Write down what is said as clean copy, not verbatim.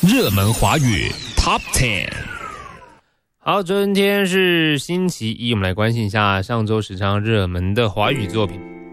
热门华语 Top 10。 好，今天是星期一，我们来关心一下上周时常热门的华语作品。